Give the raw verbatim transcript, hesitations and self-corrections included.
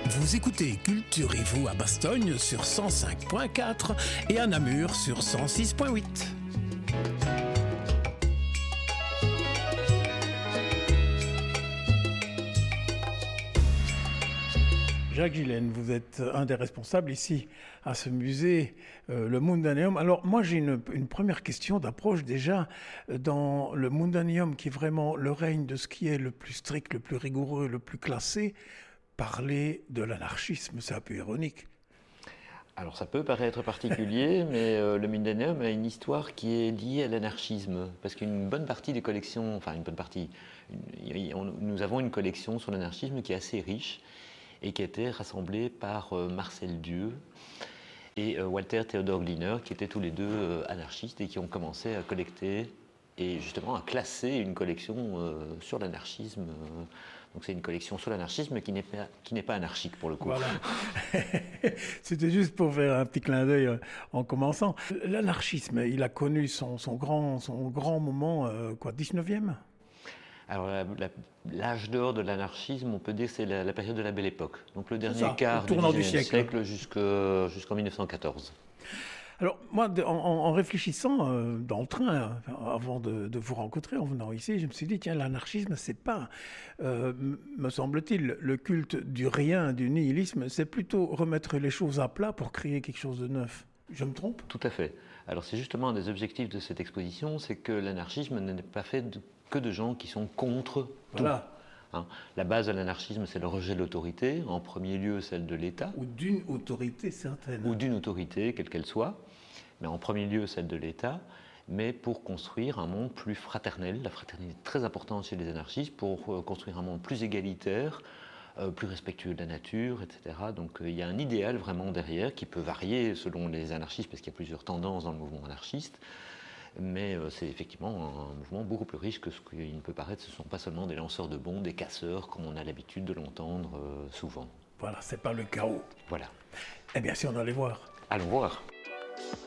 Vous écoutez Culturez-vous à Bastogne sur cent cinq point quatre et à Namur sur cent six point huit. Jacques Gillen, vous êtes un des responsables ici à ce musée, euh, le Mundaneum. Alors moi j'ai une, une première question d'approche déjà. Dans le Mundaneum, qui est vraiment le règne de ce qui est le plus strict, le plus rigoureux, le plus classé, parler de l'anarchisme, c'est un peu ironique. Alors ça peut paraître particulier, mais euh, le Mundaneum a une histoire qui est liée à l'anarchisme, parce qu'une bonne partie des collections, enfin une bonne partie, une, on, nous avons une collection sur l'anarchisme qui est assez riche, et qui a été rassemblée par euh, Marcel Dieu et euh, Walter Theodor Gleaner, qui étaient tous les deux euh, anarchistes et qui ont commencé à collecter et justement à classer une collection euh, sur l'anarchisme. Donc c'est une collection sur l'anarchisme qui n'est pas, qui n'est pas anarchique pour le coup. Voilà. C'était juste pour faire un petit clin d'œil en commençant. L'anarchisme, il a connu son, son, grand, son grand moment, euh, quoi, dix-neuvième ? Alors, la, la, l'âge d'or de l'anarchisme, on peut dire que c'est la, la période de la Belle Époque. Donc, le dernier ça, quart du dix-neuvième siècle, siècle jusque, jusqu'en mille neuf cent quatorze. Alors, moi, en, en réfléchissant euh, dans le train, avant de, de vous rencontrer, en venant ici, je me suis dit, tiens, l'anarchisme, c'est pas, euh, me semble-t-il, le culte du rien, du nihilisme, c'est plutôt remettre les choses à plat pour créer quelque chose de neuf. Je me trompe ? Tout à fait. Alors, c'est justement un des objectifs de cette exposition, c'est que l'anarchisme n'est pas fait de, que de gens qui sont contre voilà. tout. Hein. La base de l'anarchisme, c'est le rejet de l'autorité, en premier lieu celle de l'État. Ou d'une autorité certaine. Ou d'une autorité, quelle qu'elle soit, mais en premier lieu celle de l'État, mais pour construire un monde plus fraternel. La fraternité est très importante chez les anarchistes, pour construire un monde plus égalitaire, euh, plus respectueux de la nature, et cetera. Donc euh, il y a un idéal vraiment derrière, qui peut varier selon les anarchistes, parce qu'il y a plusieurs tendances dans le mouvement anarchiste. Mais euh, c'est effectivement un mouvement beaucoup plus riche que ce qu'il ne peut paraître. Ce ne sont pas seulement des lanceurs de bombes, des casseurs, comme on a l'habitude de l'entendre euh, souvent. Voilà, c'est pas le chaos. Voilà. Eh bien, si on allait voir. Allons voir.